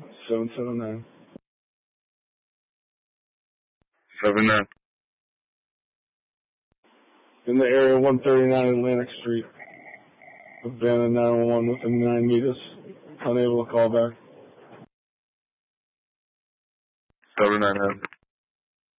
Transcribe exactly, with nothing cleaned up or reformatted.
seven seven nine. Seven nine. In the area, one thirty-nine Atlantic Street. Abandoned nine one one within nine meters. Unable to call back. Seven nine.